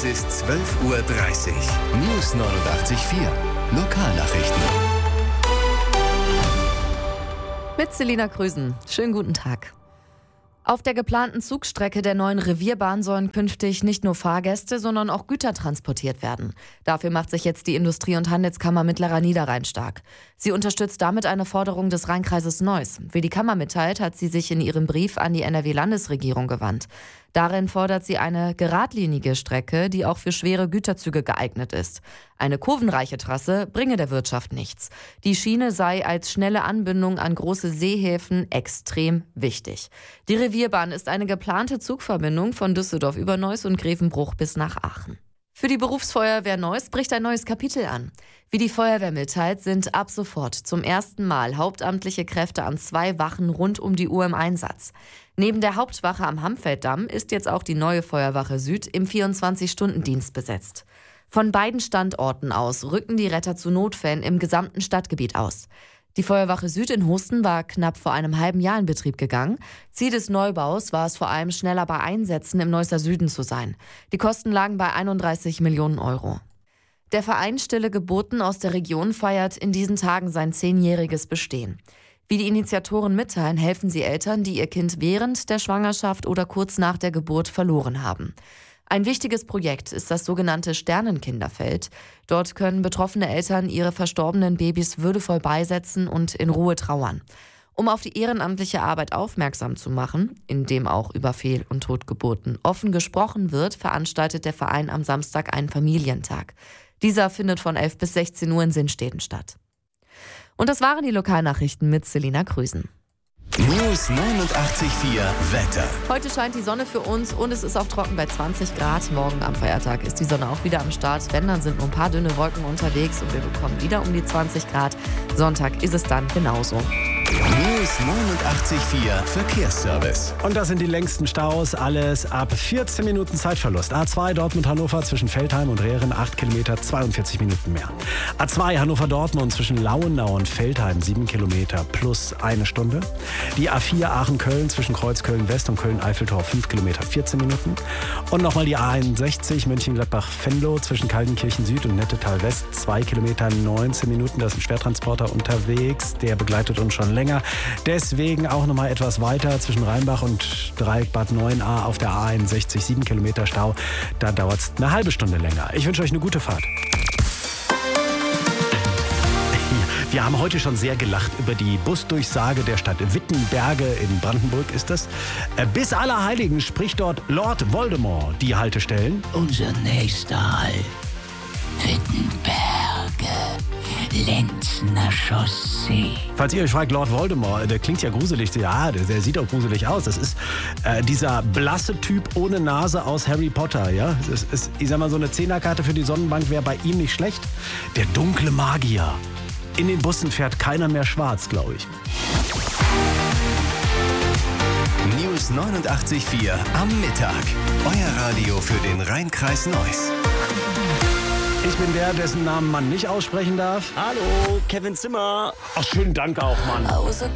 Es ist 12:30 Uhr. News 89.4. Lokalnachrichten. Mit Selina Krüsen. Schönen guten Tag. Auf der geplanten Zugstrecke der neuen Revierbahn sollen künftig nicht nur Fahrgäste, sondern auch Güter transportiert werden. Dafür macht sich jetzt die Industrie- und Handelskammer Mittlerer Niederrhein stark. Sie unterstützt damit eine Forderung des Rheinkreises Neuss. Wie die Kammer mitteilt, hat sie sich in ihrem Brief an die NRW-Landesregierung gewandt. Darin fordert sie eine geradlinige Strecke, die auch für schwere Güterzüge geeignet ist. Eine kurvenreiche Trasse bringe der Wirtschaft nichts. Die Schiene sei als schnelle Anbindung an große Seehäfen extrem wichtig. Die Revierbahn ist eine geplante Zugverbindung von Düsseldorf über Neuss und Grevenbruch bis nach Aachen. Für die Berufsfeuerwehr Neuss bricht ein neues Kapitel an. Wie die Feuerwehr mitteilt, sind ab sofort zum ersten Mal hauptamtliche Kräfte an 2 Wachen rund um die Uhr im Einsatz. Neben der Hauptwache am Hammfelddamm ist jetzt auch die neue Feuerwache Süd im 24-Stunden-Dienst besetzt. Von beiden Standorten aus rücken die Retter zu Notfällen im gesamten Stadtgebiet aus. Die Feuerwache Süd in Husten war knapp vor einem halben Jahr in Betrieb gegangen. Ziel des Neubaus war es vor allem, schneller bei Einsätzen im Neusser Süden zu sein. Die Kosten lagen bei 31 Millionen Euro. Der Verein Stille Geburten aus der Region feiert in diesen Tagen sein 10-jähriges Bestehen. Wie die Initiatoren mitteilen, helfen sie Eltern, die ihr Kind während der Schwangerschaft oder kurz nach der Geburt verloren haben. Ein wichtiges Projekt ist das sogenannte Sternenkinderfeld. Dort können betroffene Eltern ihre verstorbenen Babys würdevoll beisetzen und in Ruhe trauern. Um auf die ehrenamtliche Arbeit aufmerksam zu machen, in dem auch über Fehl- und Totgeburten offen gesprochen wird, veranstaltet der Verein am Samstag einen Familientag. Dieser findet von 11 bis 16 Uhr in Sinnsteden statt. Und das waren die Lokalnachrichten mit Selina Krüsen. News 89.4 Wetter. Heute scheint die Sonne für uns und es ist auch trocken bei 20 Grad. Morgen am Feiertag ist die Sonne auch wieder am Start. Wenn, dann sind nur ein paar dünne Wolken unterwegs und wir bekommen wieder um die 20 Grad. Sonntag ist es dann genauso. News 89.4 Verkehrsservice. Und das sind die längsten Staus. Alles ab 14 Minuten Zeitverlust. A2 Dortmund-Hannover zwischen Feldheim und Rehren 8 Kilometer, 42 Minuten mehr. A2 Hannover-Dortmund zwischen Lauenau und Feldheim 7 Kilometer plus 1 Stunde. Die A4 Aachen-Köln zwischen Kreuzköln-West und Köln-Eiffeltor 5 Kilometer, 14 Minuten. Und nochmal die A61 Mönchengladbach-Venlo zwischen Kaltenkirchen-Süd und Nettetal-West 2 Kilometer, 19 Minuten. Da ist ein Schwertransporter unterwegs. Der begleitet uns schon länger. Deswegen auch nochmal etwas weiter zwischen Rheinbach und Dreieck-Bad 9a auf der A61 7 Kilometer Stau. Da dauert es eine halbe Stunde länger. Ich wünsche euch eine gute Fahrt. Wir haben heute schon sehr gelacht über die Busdurchsage der Stadt Wittenberge in Brandenburg ist das. Bis Allerheiligen spricht dort Lord Voldemort die Haltestellen. Unser nächster Halt, Wittenberge, Lenzner Chaussee. Falls ihr euch fragt, Lord Voldemort, der klingt ja gruselig. Ja, der sieht auch gruselig aus. Das ist dieser blasse Typ ohne Nase aus Harry Potter. Ja? Das ist, ich sag mal, so eine 10er-Karte für die Sonnenbank wäre bei ihm nicht schlecht. Der dunkle Magier. In den Bussen fährt keiner mehr schwarz, glaube ich. News 89.4 am Mittag. Euer Radio für den Rheinkreis Neuss. Ich bin der, dessen Namen man nicht aussprechen darf. Hallo, Kevin Zimmer. Ach, schönen Dank auch, Mann.